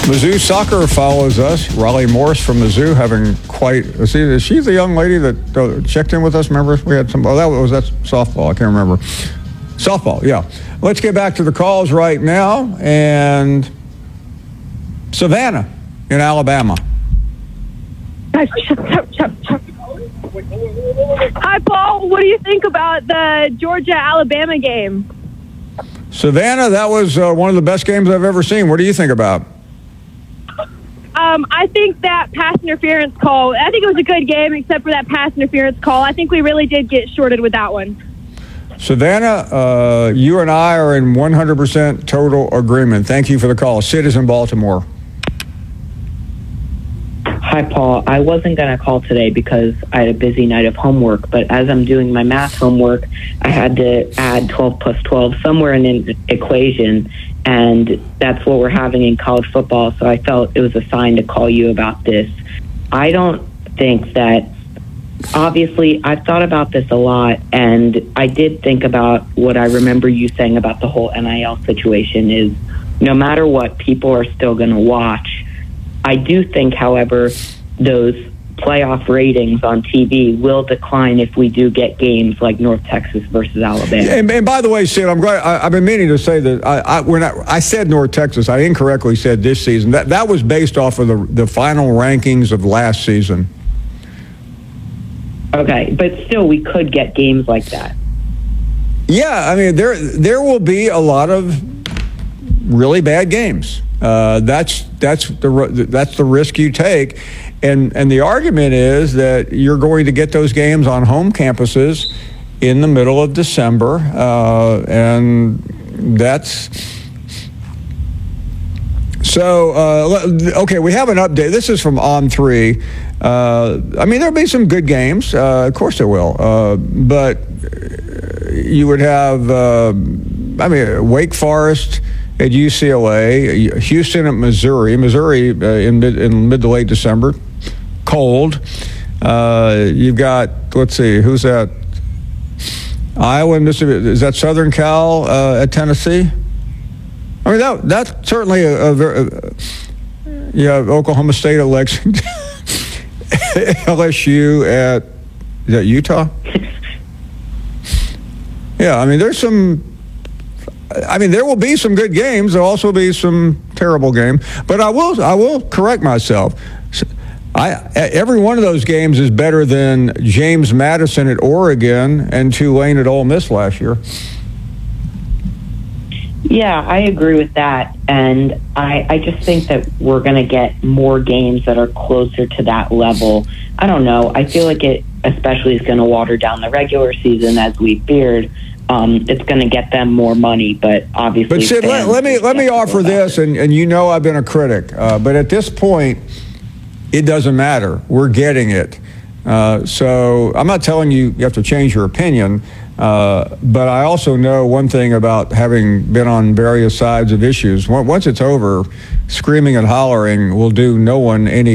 Mizzou soccer follows us. Raleigh Morris from Mizzou having quite. Is she the young lady that checked in with us? Remember, we had some. Oh, that softball. I can't remember. Softball, yeah. Let's get back to the calls right now. And Savannah in Alabama. Hi, Paul. What do you think about the Georgia-Alabama game? Savannah, that was one of the best games I've ever seen. What do you think about? I think that pass interference call, I think it was a good game except for that pass interference call. I think we really did get shorted with that one. Savannah, you and I are in 100% total agreement. Thank you for the call. Sid is in Baltimore. Hi, Paul. I wasn't going to call today because I had a busy night of homework, but as I'm doing my math homework, I had to add 12 plus 12 somewhere in an equation, and that's what we're having in college football, so I felt it was a sign to call you about this. I don't think that, obviously, I've thought about this a lot, and I did think about what I remember you saying about the whole NIL situation is no matter what, people are still going to watch. I do think, however, those playoff ratings on TV will decline if we do get games like North Texas versus Alabama. And by the way, Sid, I'm glad. I've been meaning to say that when I said North Texas, I incorrectly said this season. That was based off of the final rankings of last season. Okay, but still, we could get games like that. Yeah, I mean, there will be a lot of really bad games. That's the risk you take, and the argument is that you're going to get those games on home campuses in the middle of December, and that's so. Okay, we have an update. This is from On3. I mean, there'll be some good games. Of course there will, but you would have. Wake Forest at UCLA, Houston at Missouri in mid to late December, cold. You've got, let's see, who's that? Iowa, Mississippi. Is that Southern Cal at Tennessee? I mean, that's certainly a very. You have Oklahoma State at Lexington, LSU at, is that Utah? Yeah, I mean, there will be some good games. There'll also be some terrible games. But I will correct myself. Every one of those games is better than James Madison at Oregon and Tulane at Ole Miss last year. Yeah, I agree with that. And I just think that we're going to get more games that are closer to that level. I don't know. I feel like it especially is going to water down the regular season, as we feared. It's going to get them more money, but obviously. But Sid, let me offer this, and you know I've been a critic, but at this point, it doesn't matter. We're getting it. So I'm not telling you have to change your opinion, but I also know one thing about having been on various sides of issues. Once it's over, screaming and hollering will do no one any